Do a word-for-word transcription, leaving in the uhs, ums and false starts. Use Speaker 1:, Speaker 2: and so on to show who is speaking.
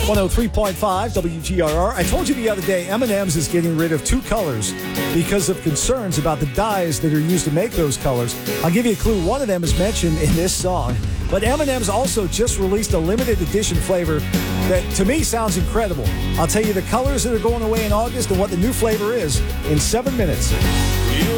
Speaker 1: one oh three point five W G R R. I told you the other day M and M's is getting rid of two colors because of concerns about the dyes that are used to make those colors. I'll give you a clue. One of them is mentioned in this song. But M and M's also just released a limited edition flavor that, to me, sounds incredible. I'll tell you the colors that are going away in August and what the new flavor is in seven minutes.